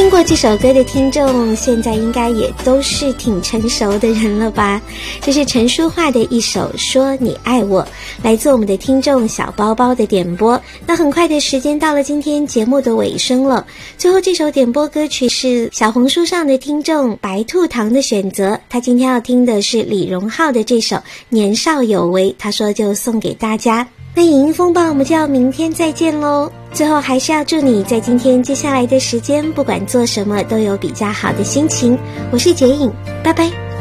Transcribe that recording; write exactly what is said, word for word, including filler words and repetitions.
听过这首歌的听众现在应该也都是挺成熟的人了吧。这是陈淑桦的一首说你爱我，来自我们的听众小包包的点播。那很快的时间到了今天节目的尾声了，最后这首点播歌曲是小红书上的听众白兔糖的选择，他今天要听的是李荣浩的这首年少有为，他说就送给大家。那影音风暴我们就要明天再见咯，最后还是要祝你在今天接下来的时间不管做什么都有比较好的心情。我是洁影，拜拜。